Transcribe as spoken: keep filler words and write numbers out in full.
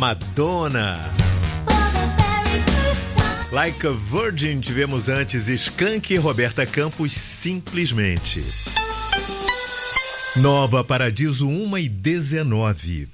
Madonna. Like a Virgin, tivemos antes Skank e Roberta Campos, Simplesmente. Nova Paradiso, uma e dezenove.